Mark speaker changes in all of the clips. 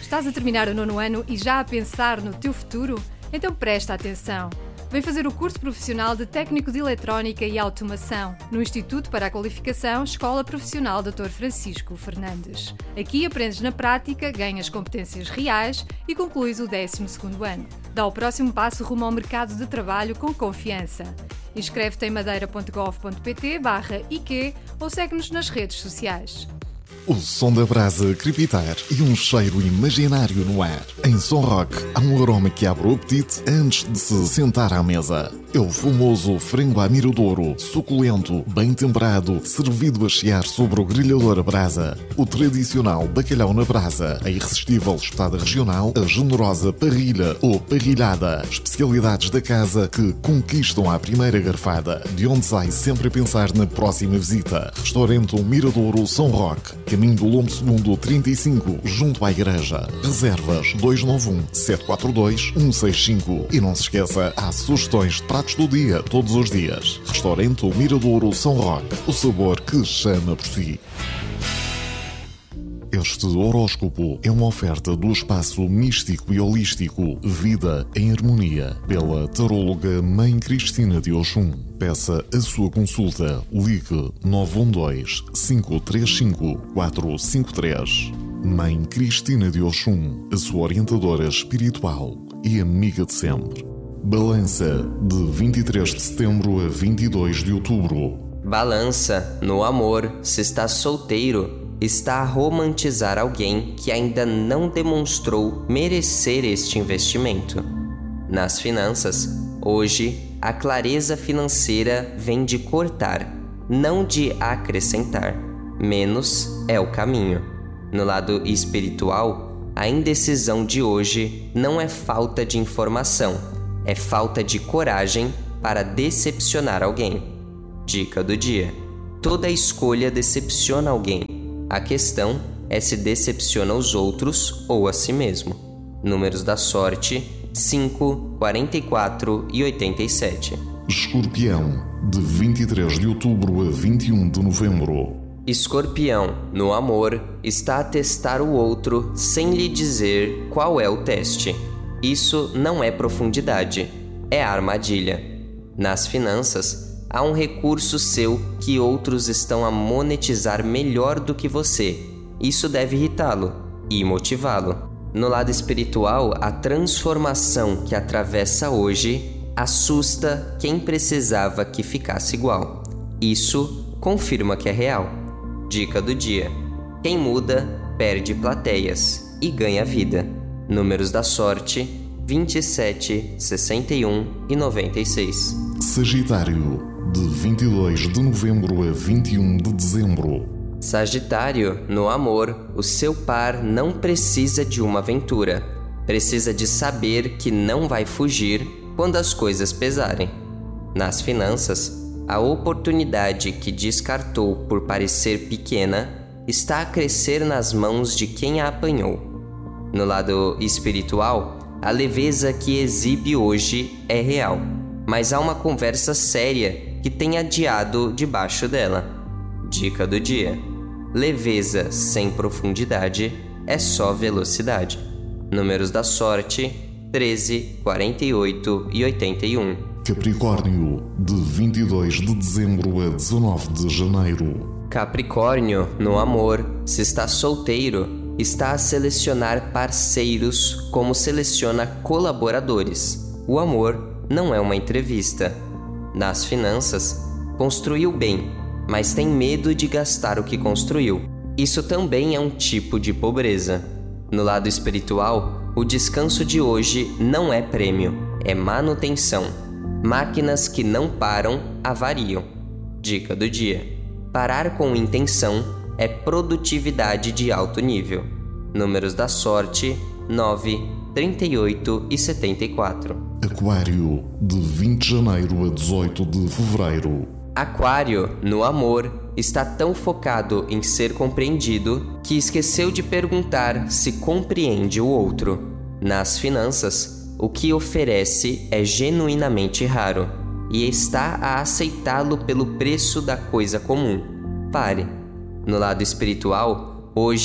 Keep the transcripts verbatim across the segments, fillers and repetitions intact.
Speaker 1: Estás a terminar o nono ano e já a pensar no teu futuro? Então presta atenção. Vem fazer o curso profissional de Técnico de Eletrónica e Automação no Instituto para a Qualificação Escola Profissional doutor Francisco Fernandes. Aqui aprendes na prática, ganhas competências reais e concluís o décimo segundo ano. Dá o próximo passo rumo ao mercado de trabalho com confiança. Inscreve-te em madeira ponto gov ponto pt barra I Q ou segue-nos nas redes sociais.
Speaker 2: O som da brasa a crepitar e um cheiro imaginário no ar. Em Som Rock há um aroma que abre o apetite antes de se sentar à mesa. É o famoso frango à miradouro, suculento, bem temperado, servido a chiar sobre o grelhador a brasa. O tradicional bacalhau na brasa, a irresistível espetada regional, a generosa parrilha ou parrilhada. Especialidades da casa que conquistam à primeira garfada, de onde sai sempre a pensar na próxima visita. Restaurante Miradouro Som Rock, caminho do Lombo Segundo trinta e cinco, junto à igreja. Reservas dois nove um, sete quatro dois, um seis cinco. E não se esqueça, há sugestões de pratos do dia, todos os dias. Restaurante Miradouro Som Rock, o sabor que chama por si. Este horóscopo é uma oferta do espaço místico e holístico Vida em Harmonia, pela taróloga Mãe Cristina de Oxum. Peça a sua consulta. Ligue nove um dois, cinco três cinco, quatro cinco três. Mãe Cristina de Oxum, a sua orientadora espiritual e amiga de sempre. Balança, de vinte e três de setembro a vinte e dois de outubro.
Speaker 3: Balança, no amor, se está solteiro, está a romantizar alguém que ainda não demonstrou merecer este investimento. Nas finanças, hoje, a clareza financeira vem de cortar, não de acrescentar. Menos é o caminho. No lado espiritual, a indecisão de hoje não é falta de informação, é falta de coragem para decepcionar alguém. Dica do dia: toda escolha decepciona alguém. A questão é se decepciona os outros ou a si mesmo. Números da sorte: cinco, quarenta e quatro e oitenta e sete.
Speaker 2: Escorpião, de vinte e três de outubro a vinte e um de novembro.
Speaker 3: Escorpião, no amor, está a testar o outro sem lhe dizer qual é o teste. Isso não é profundidade, é armadilha. Nas finanças, há um recurso seu que outros estão a monetizar melhor do que você. Isso deve irritá-lo e motivá-lo. No lado espiritual, a transformação que atravessa hoje assusta quem precisava que ficasse igual. Isso confirma que é real. Dica do dia: quem muda, perde plateias e ganha vida. Números da sorte: vinte e sete, sessenta e um e noventa e seis.
Speaker 2: Sagitário, de vinte e dois de novembro a vinte e um de dezembro.
Speaker 3: Sagitário, no amor, o seu par não precisa de uma aventura. Precisa de saber que não vai fugir quando as coisas pesarem. Nas finanças, a oportunidade que descartou por parecer pequena está a crescer nas mãos de quem a apanhou. No lado espiritual, a leveza que exibe hoje é real, mas há uma conversa séria que tem adiado debaixo dela. Dica do dia: leveza sem profundidade é só velocidade. Números da sorte: treze, quarenta e oito e oitenta e um.
Speaker 2: Capricórnio, de vinte e dois de dezembro a dezenove de janeiro.
Speaker 3: Capricórnio, no amor, se está solteiro, está a selecionar parceiros como seleciona colaboradores. O amor não é uma entrevista. Nas finanças, construiu bem, mas tem medo de gastar o que construiu. Isso também é um tipo de pobreza. No lado espiritual, o descanso de hoje não é prêmio, é manutenção. Máquinas que não param, avariam. Dica do dia: parar com intenção é produtividade de alto nível. Números da sorte: nove, trinta e oito e setenta e quatro.
Speaker 2: Aquário, de vinte de janeiro a dezoito de fevereiro.
Speaker 3: Aquário, no amor, está tão focado em ser compreendido que esqueceu de perguntar se compreende o outro. Nas finanças, o que oferece é genuinamente raro e está a aceitá-lo pelo preço da coisa comum. Pare. No lado espiritual, hoje,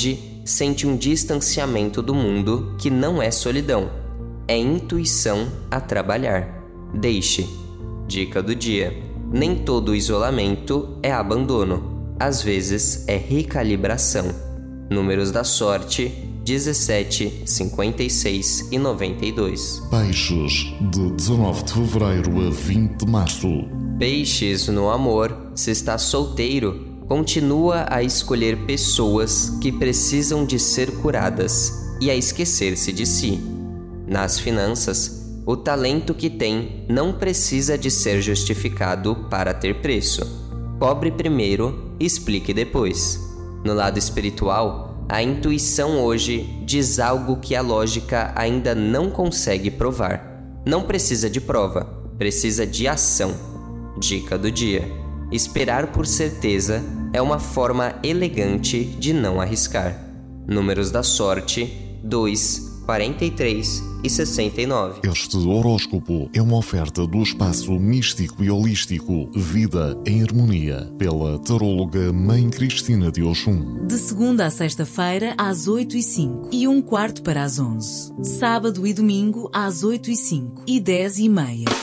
Speaker 3: sente um distanciamento do mundo que não é solidão. É intuição a trabalhar. Deixe. Dica do dia: nem todo isolamento é abandono. Às vezes é recalibração. Números da sorte: dezessete, cinquenta e seis e noventa e dois.
Speaker 2: Peixes, de dezanove de fevereiro a vinte de março.
Speaker 3: Peixes, no amor, se está solteiro, continua a escolher pessoas que precisam de ser curadas e a esquecer-se de si. Nas finanças, o talento que tem não precisa de ser justificado para ter preço. Cobre primeiro, explique depois. No lado espiritual, a intuição hoje diz algo que a lógica ainda não consegue provar. Não precisa de prova, precisa de ação. Dica do dia: esperar por certeza é uma forma elegante de não arriscar. Números da sorte: dois, quarenta e três e sessenta e nove.
Speaker 2: Este horóscopo é uma oferta do espaço místico e holístico Vida em Harmonia, pela taróloga Mãe Cristina de Oxum.
Speaker 4: De segunda a sexta-feira, às oito e cinco e um quarto para as onze. Sábado e domingo, às oito e cinco e dez e meia.